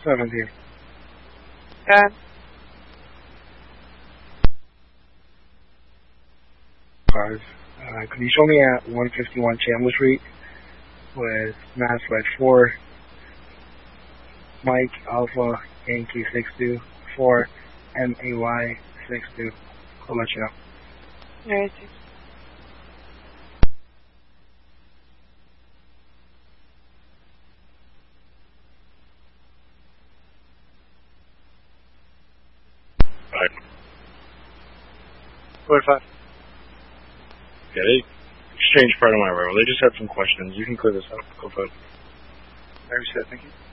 17. Got 5. Could you show me at 151 Chandler Street with Mass Red 4, Mike Alpha Yankee 62, 4 MAY 62. I'll let you know. Alright. Alright. 45. Yeah, they exchanged part of my arrival. They just had some questions. You can clear this up. Go for it. Very set, thank you.